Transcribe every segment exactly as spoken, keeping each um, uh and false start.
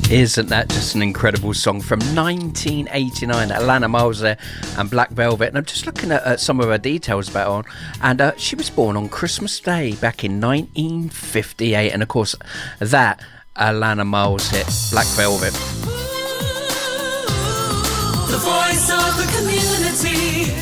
Isn't that just an incredible song from nineteen eighty-nine? Alannah Myles there and Black Velvet. And I'm just looking at uh, some of her details about her. And uh, she was born on Christmas Day back in nineteen fifty-eight. And of course, that Alannah Myles hit, Black Velvet. The voice of the community,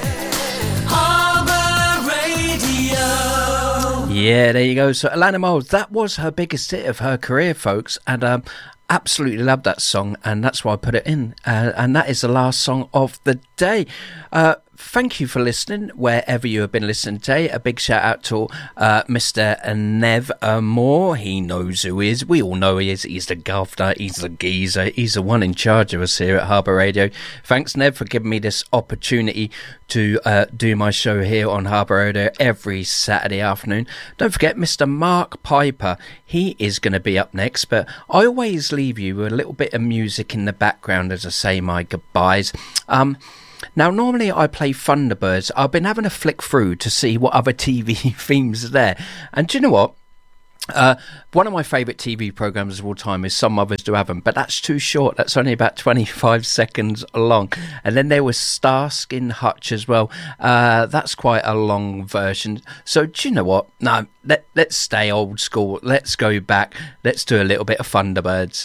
Harbour Radio. Yeah, there you go. So Alannah Myles, that was her biggest hit of her career, folks. And um, absolutely love that song, and that's why I put it in. Uh, and that is the last song of the day. Uh, thank you for listening, wherever you have been listening today. A big shout out to uh, Mister Nev uh, Moore. He knows who he is. We all know he is. He's the governor. He's the geezer. He's the one in charge of us here at Harbour Radio. Thanks, Nev, for giving me this opportunity to uh, do my show here on Harbour Radio every Saturday afternoon. Don't forget Mister Mark Piper. He is going to be up next, but I always leave you with a little bit of music in the background as I say my goodbyes. Um... Now, normally I play Thunderbirds. I've been having a flick through to see what other T V themes are there. And do you know what? Uh, one of my favourite T V programmes of all time is Some Mothers Do Have Them, but that's too short. That's only about twenty-five seconds long. And then there was Starsky and Hutch as well. Uh, that's quite a long version. So do you know what? No, let, let's stay old school. Let's go back. Let's do a little bit of Thunderbirds.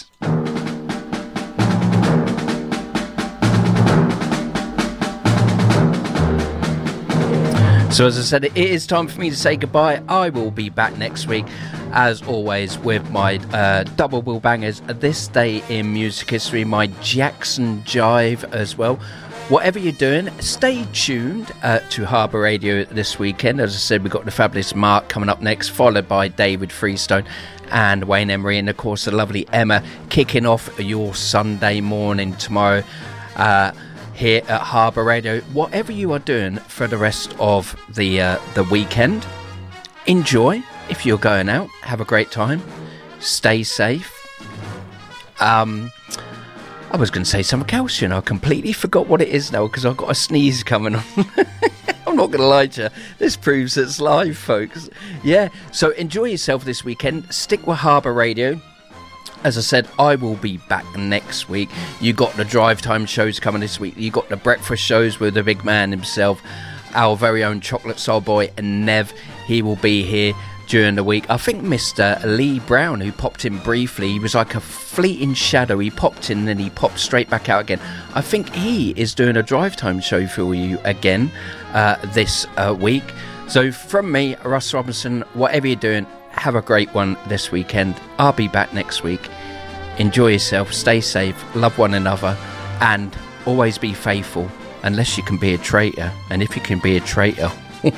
So as I said, it is time for me to say goodbye. I will be back next week, as always, with my uh, double bill bangers. This day in music history, my Jackson Jive as well. Whatever you're doing, stay tuned uh, to Harbour Radio this weekend. As I said, we've got the fabulous Mark coming up next, followed by David Freestone and Wayne Emery, and of course the lovely Emma kicking off your Sunday morning tomorrow. Uh, here at Harbour Radio. Whatever you are doing for the rest of the uh, the weekend, enjoy. If you're going out, have a great time. Stay safe. Um, I was going to say something else, you know. I completely forgot what it is now because I've got a sneeze coming on. I'm not going to lie to you. This proves it's live, folks. Yeah, so enjoy yourself this weekend. Stick with Harbour Radio. As I said, I will be back next week. You got the drive time shows coming this week. You got the breakfast shows with the big man himself, our very own Chocolate Soul Boy and Nev. He will be here during the week. I think Mister Lee Brown, who popped in briefly, he was like a fleeting shadow. He popped in and then he popped straight back out again. I think he is doing a drive time show for you again uh, this uh, week. So from me, Russ Robinson, whatever you're doing, have a great one this weekend. I'll be back next week. Enjoy yourself, stay safe, love one another, and always be faithful, unless you can be a traitor. And if you can be a traitor,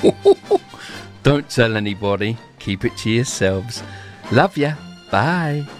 don't tell anybody. Keep it to yourselves. Love ya. Bye.